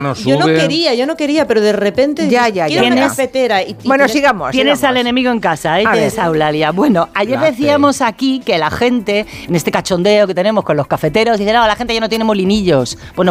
Yo no quería, pero de repente quiero una cafetera. Bueno, sigamos. Tienes al enemigo en casa, tienes a Eulalia. Bueno, ayer decíamos aquí que la gente, en este cachondeo que tenemos con los cafeteros, dice, no, la gente ya no tiene molinillos. Bueno,